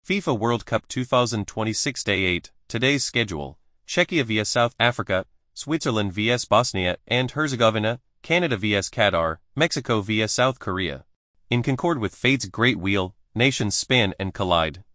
FIFA World Cup 2026 Day 8, today's schedule: Czechia vs South Africa, Switzerland vs Bosnia and Herzegovina, Canada vs Qatar, Mexico vs South Korea. In concord with fate's great wheel, nations spin and collide.